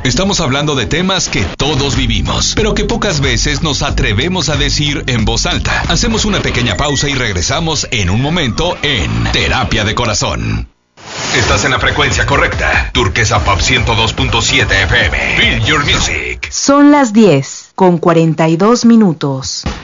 Estamos hablando de temas que todos vivimos, pero que pocas veces nos atrevemos a decir en voz alta. Hacemos una pequeña pausa y regresamos en un momento en Terapia de Corazón. Estás en la frecuencia correcta. Turquesa Pop 102.7 FM. Feel your music. Son las 10:42.